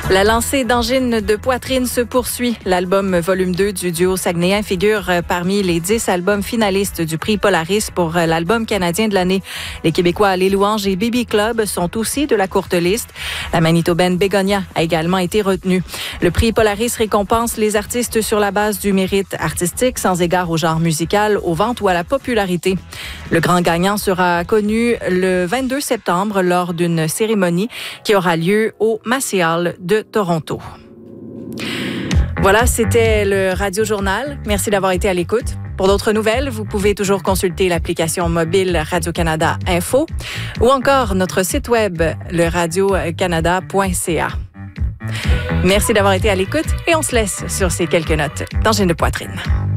La lancée d'angine de poitrine se poursuit. L'album volume 2 du duo saguenéen figure parmi les 10 albums finalistes du prix Polaris pour l'album canadien de l'année. Les Québécois Les Louanges et Baby Club sont aussi de la courte liste. La Manitobaine Bégonia a également été retenue. Le prix Polaris récompense les artistes sur la base du mérite artistique, sans égard au genre musical, aux ventes ou à la popularité. Le grand gagnant sera connu le 22 septembre lors d'une cérémonie qui aura lieu au Massey Hall de Toronto. Voilà, c'était le Radio Journal. Merci d'avoir été à l'écoute. Pour d'autres nouvelles, vous pouvez toujours consulter l'application mobile Radio-Canada Info ou encore notre site web, leradiocanada.ca. Merci d'avoir été à l'écoute et on se laisse sur ces quelques notes d'angine de poitrine.